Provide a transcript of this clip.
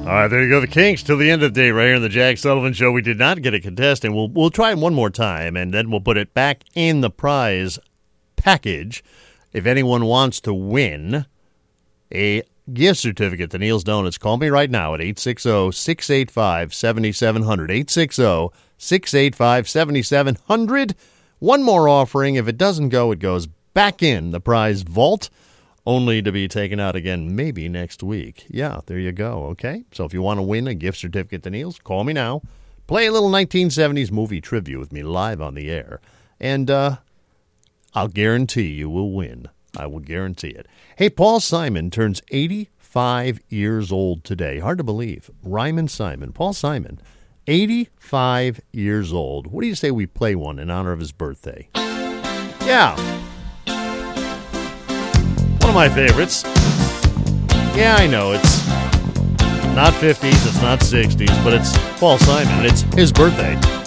right, there you go. The Kinks till the end of the day right here on the Jack Sullivan Show. We did not get a contestant. We'll try it one more time, and then we'll put it back in the prize package. If anyone wants to win a gift certificate to Neil's Donuts, call me right now at 860-685-7700. 860-685-7700. One more offering. If it doesn't go, it goes back in the prize vault, only to be taken out again maybe next week. Yeah, there you go, okay? So if you want to win a gift certificate to Neil's, call me now. Play a little 1970s movie trivia with me live on the air. And I'll guarantee you will win. I will guarantee it. Hey, Paul Simon turns 85 years old today. Hard to believe. Ryman Simon, Paul Simon, 85 years old. What do you say we play one in honor of his birthday? Yeah. One of my favorites. Yeah, I know, it's not 50s, it's not 60s, but it's Paul Simon. It's his birthday.